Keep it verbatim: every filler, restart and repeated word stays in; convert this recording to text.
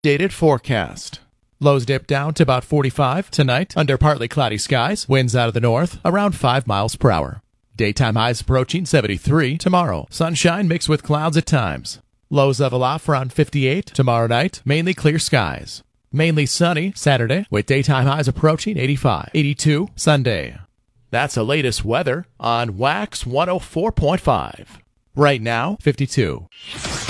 Updated forecast. Lows dip down to about forty-five tonight under partly cloudy skies. Winds out of the north around five miles per hour. Daytime highs approaching seventy-three tomorrow. Sunshine mixed with clouds at times. Lows level off around fifty-eight tomorrow night. Mainly clear skies. Mainly sunny Saturday with daytime highs approaching eighty-five. eighty-two Sunday. That's the latest weather on Wax one oh four point five. Right now, fifty-two.